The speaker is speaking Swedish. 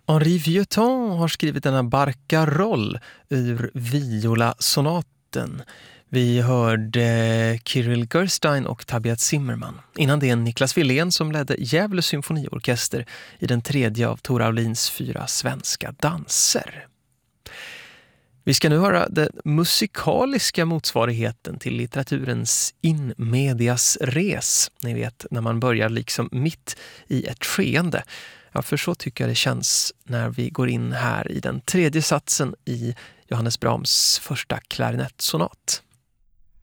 Henri Vieuxtemps har skrivit denna barcaroll ur Viola-sonaten. Vi hörde Kirill Gerstein och Tabiat Zimmerman. Innan det är Niklas Willén som ledde Gävle symfoniorkester i den tredje av Tor Aulins 4 svenska danser. Vi ska nu höra den musikaliska motsvarigheten till litteraturens in medias res. Ni vet, när man börjar liksom mitt i ett skeende. Ja, för så tycker jag det känns när vi går in här i den tredje satsen i Johannes Brahms första klarinettsonat.